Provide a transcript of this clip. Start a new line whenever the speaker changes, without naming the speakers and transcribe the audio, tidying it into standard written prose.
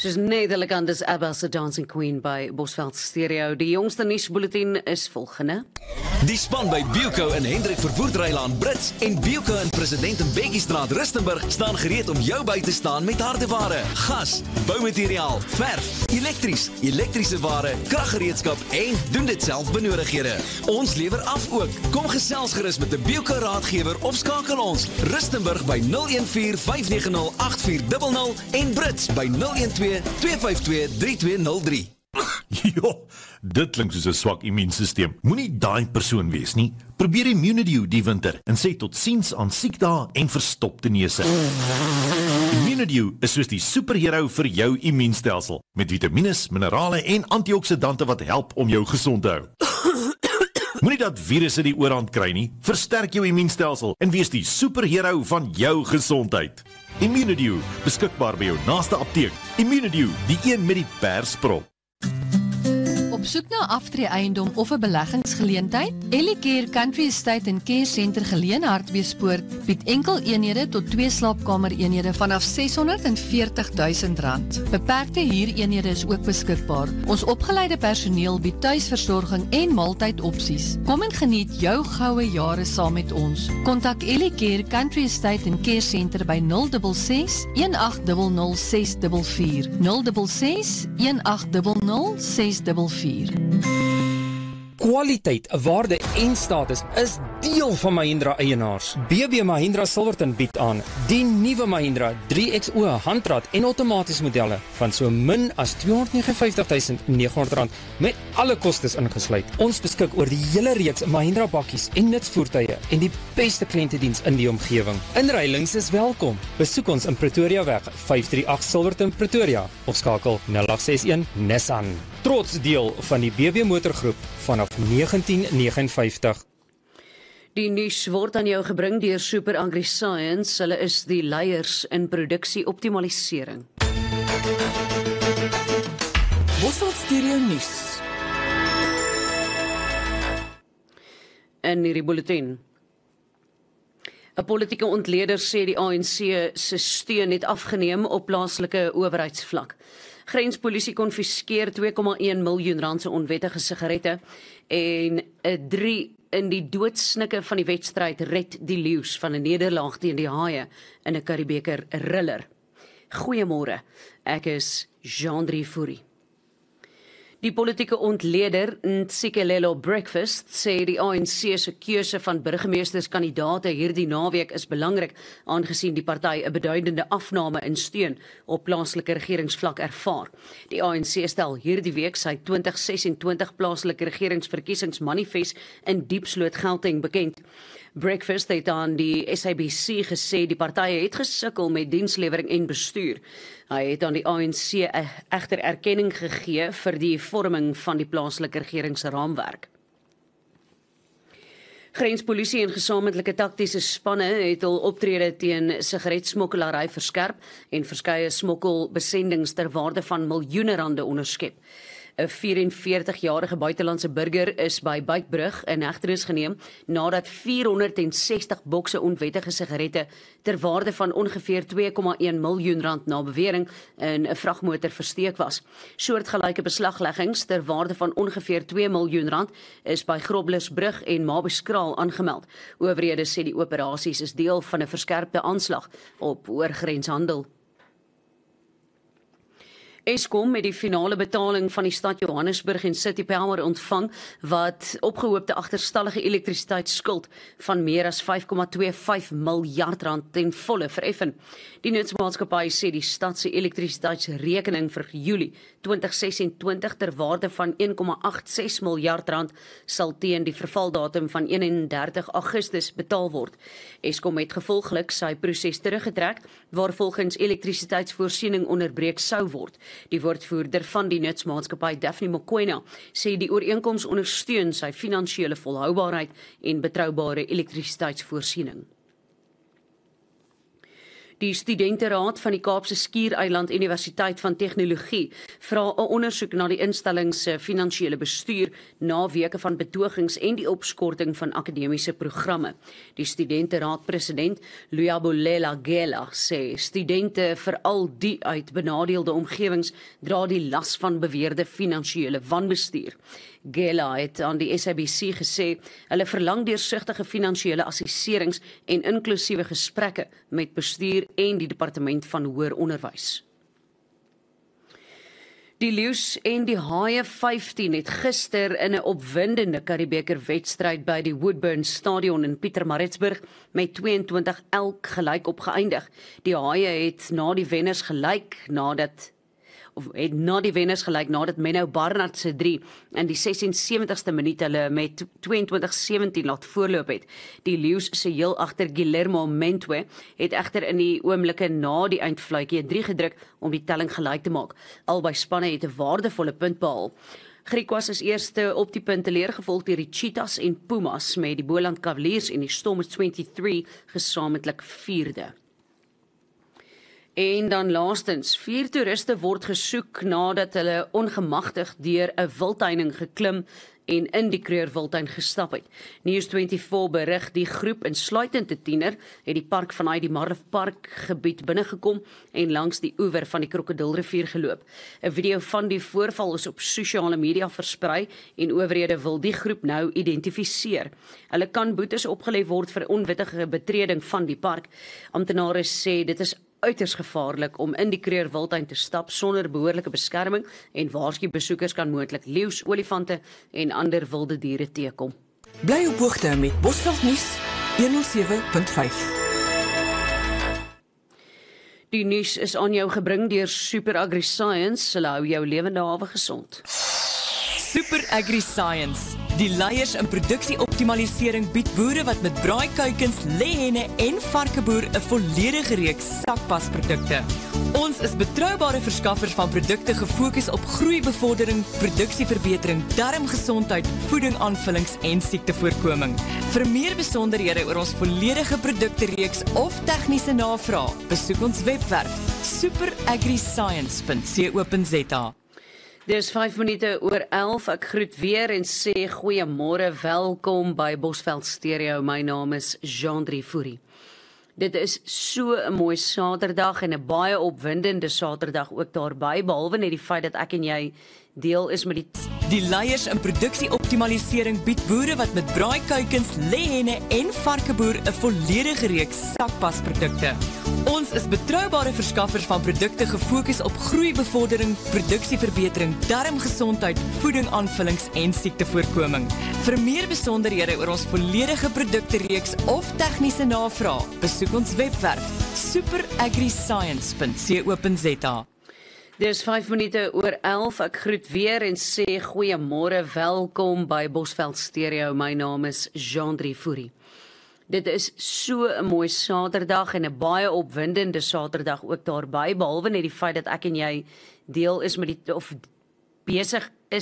Soos net hulle kan, dis ABBA se Dancing Queen by Bosveld Stereo. Die jongste nuusbulletin is volgende.
Die span by Bielco in Hendrik Vervoerdrylaan Brits en Bielco in President Mbeki-straat Rustenburg staan gereed om jou by te staan met hardeware, gas, boumateriaal, verf, elektrische ware, kraggereedskap en doen dit self benodighede. Ons lewer af ook. Kom gesels gerus met 'n Bielco raadgewer of skakel ons Rustenburg by 014 590 8400 en Brits by 012-252-3203.
Jo, dit klink soos 'n swak immuunstelsel. Moenie daai persoon wees nie. Probeer Immunidew die winter en sê tot siens aan siekdae en verstopte neuse. Immunidew is soos die superhero vir jou immuunstelsel, met vitamiene, minerale en antioksidante wat help om jou gesond te hou. Moenie dat virusse die oorhand kry nie. Versterk jou immuunstelsel en wees die superhero van jou gesondheid. Immunidew, beskikbaar by jou naaste apteek. Immunidew, die een met die persprop.
Op soek na aftree eiendom of 'n beleggingsgeleentheid? Ellicare Country Estate en Care Center geleë Hartbeespoort bied enkel eenhede tot 2 slaapkamer eenhede vanaf R640.000. Beperkte huureenhede is ook beskikbaar. Ons opgeleide personeel bied tuisversorging en maaltydopsies. Kom en geniet jou goue jare saam met ons. Kontak Ellicare Country Estate en Care Center by 066 1800 644 066 1800 644.
Kwaliteit, waarde en status is deel van Mahindra eienaars. BB Mahindra Silverton bied aan die nuwe Mahindra 3XO handrat en outomaties modelle van so min as R259.900 met alle kostes ingesluit. Ons beskik oor die hele reeks Mahindra bakkies en nutsvoertuie en die beste kliëntediens in die omgewing. Inruilings is welkom. Besoek ons in Pretoria weg 538 Silverton Pretoria of skakel 0861 Nissan. Trots deel van die BB Motorgroep vanaf 1959.
Die nuus word aan jou gebring deur Super AgriScience. Hulle is die leiers in produksie-optimalisering.
Bosveld Stereo nuus.
In hierdie bulletin. 'n Politieke ontleder sê die ANC se steun het afgeneem op plaaslike owerheidsvlak. Grenspolisie konfiskeer R2,1 miljoen se onwettige sigarette en 'n 3 in die doodsnikke van die wedstryd red die leeu's van 'n nederlaag teen die haie in 'n Karibeker riller. Goeiemôre, ek is Jean-Drie Fourie. Die politieke ontleder Ntsikelelo Breakfast sê die ANC se keuse van burgemeesterskandidaate hierdie naweek is belangrik aangesien die party 'n beduidende afname in steun op plaaslike regeringsvlak ervaar. Die ANC stel hierdie week sy 2026 plaaslike regeringsverkiesingsmanifest in Diepsloot, Gauteng bekend. Breakfast het aan die SABC gesê die partye het gesukkel met dienslewering en bestuur. Hy het aan die ANC egter erkenning gegee vir die vorming van die plaaslike regeringsraamwerk. Grenspolisie en gesamentlike taktiese spanne het hul optrede teen sigaretsmokkelary verskerp en verskeie smokkelbesendings ter waarde van miljoene rande onderskep. 'n 44-jarige buitelandse burger is by Beitbrug in hegtenis geneem nadat 460 bokse onwettige sigarette ter waarde van ongeveer R2,1 miljoen na bewering in 'n vragmotor versteek was. Soortgelyke beslagleggings ter waarde van ongeveer R2 miljoen is by Groblersbrug en Mabeskraal aangemeld. Owerhede sê die operasies is deel van 'n verskerpte aanslag op oorgrenshandel. Eskom het die finale betaling van die stad Johannesburg en City Power ontvang wat opgehoopte agterstallige elektrisiteitsskuld van meer as R5,25 miljard ten volle vereffen. Die nutsmaatskappy sê die stad se elektrisiteitsrekening vir Julie 2026 ter waarde van R1,86 miljard sal teen die vervaldatum van 31 Augustus betaal word. Eskom het gevolglik sy proses teruggetrek waar volgens elektrisiteitsvoorsiening onderbreek sou word. Die woordvoerder van die nutsmaatskappy, Daphne Mokoena, sê die ooreenkoms ondersteun sy finansiële volhoubaarheid en betroubare elektrisiteitsvoorsiening. Die Studenteraad van die Kaapse Skiereiland Universiteit van Tegnologie vra 'n ondersoek na die instelling se finansiële bestuur na weke van betogings en die opskorting van akademiese programme. Die Studenteraad president Luyabulela Gela sê studente veral die uit benadeelde omgewings dra die las van beweerde finansiële wanbestuur. Gela het aan die SABC gesê hulle verlang deursigtige finansiële assesserings en inklusiewe gesprekke met bestuur en die departement van hoër onderwys. Die Leeu's en die Haie 15 het gister in 'n opwindende Karibeker wedstryd by die Woodburn Stadion in Pietermaritzburg met 22 elk gelyk opgeëindig. Die Haie het na die wenners gelyk nadat Menno Barnard se 3 in die 76ste minuut hulle met 22-17 laat voorloop het. Die Leeu's se heel agter Guillermo Mentwe het egter in die oomblikke na die eindfluitjie 'n 3 gedruk om die telling gelyk te maak. Albei spanne het 'n waardevolle punt behaal. Griquas is eerste op die punteleer, gevolg deur die Cheetahs en Pumas met die Boland Cavaliers en die Stormers 23 gesamentlik 4de. En dan laastens, 4 toeriste word gesoek nadat hulle ongemagtig deur 'n wildtuining geklim en in die Kreurwildtuin gestap het. News24 berig die groep insluitend 'n tiener het die park vanuit die Marlif Park gebied binnegekom en langs die oewer van die Krokodilrivier geloop. 'n Video van die voorval is op sosiale media versprei en owerhede wil die groep nou identifiseer. Hulle kan boetes opgelê word vir onwettige betreding van die park. Amptenare sê dit is uiters gevaarlik om in die Kreurwildtuin te stap sonder behoorlike beskerming en waarsku besoekers kan moontlik leeu's, olifante en ander wilde diere teekom.
Bly op hoogte met Bosveld Nuus 107.5.
Die nuus is aan jou gebring deur Super AgriScience. Hulle hou jou lewende hawe gesond.
Super AgriScience. Die leiers in produksieoptimalisering bied boere wat met braaikuikens, lêhenne en varkeboer 'n volledige reeks sakpasprodukte. Ons is betroubare verskaffers van produkte gefokus op groeibevordering, produksieverbetering, darmgesondheid, voedingaanvullings en siektevoorkoming. Vir meer besonderhede oor ons volledige produktereeks of tegniese navraag, besoek ons webwerf superagriscience.co.za.
Dis 5 minute oor 11. Ek groet weer en sê goeiemôre, welkom by Bosveld Stereo. My naam is Jean-Drie Fourie. Dit is so 'n mooi Saterdag en 'n baie opwindende Saterdag ook daarby, behalwe net die feit dat ek en jy deel is met
Die leiers in produksieoptimalisering bied boere wat met braaikuikens, lêhenne en varkeboer 'n volledige reeks sakpasprodukte. Ons is betroubare verskaffers van produkte gefokus op groeibevordering, produksieverbetering, darmgesondheid, voedingaanvullings en siektevoorkoming. Vir meer besonderhede oor ons volledige produktereeks of tegniese navraag, besoek ons webwerf superagriscience.co.za.
Dis 5 minute oor 11. Ek groet weer en sê goeiemôre, welkom by Bosveld Stereo. My naam is Jean-Drie Fourie. Dit is so 'n mooi Saterdag en 'n baie opwindende Saterdag ook daarby, behalwe net die feit dat ek en jy deel is met die of besig